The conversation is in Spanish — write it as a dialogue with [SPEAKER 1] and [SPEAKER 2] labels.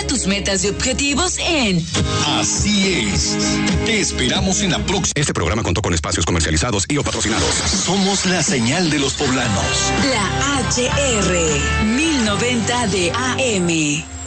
[SPEAKER 1] tus metas y objetivos en
[SPEAKER 2] Así es. Te esperamos en la próxima.
[SPEAKER 3] Este programa contó con espacios comercializados y o patrocinados.
[SPEAKER 2] Somos la señal de los poblanos.
[SPEAKER 1] la HR 1090 de AM.